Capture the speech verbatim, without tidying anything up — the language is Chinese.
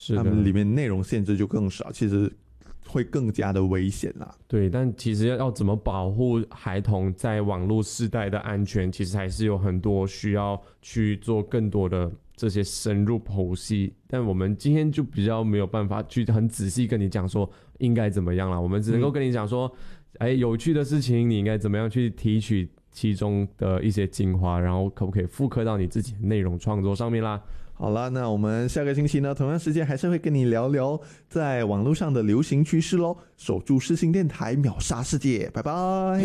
他们里面内容限制就更少，其实会更加的危险啦。 对，但其实要怎么保护孩童在网络世代的安全，其实还是有很多需要去做更多的这些深入剖析。但我们今天就比较没有办法去很仔细跟你讲说应该怎么样啦，我们只能够跟你讲说，哎、嗯，有趣的事情你应该怎么样去提取其中的一些精华，然后可不可以复刻到你自己的内容创作上面啦。 好啦，那我们下个星期呢，同样时间还是会跟你聊聊在网络上的流行趋势咯。守住世新电台，秒杀世界，拜拜。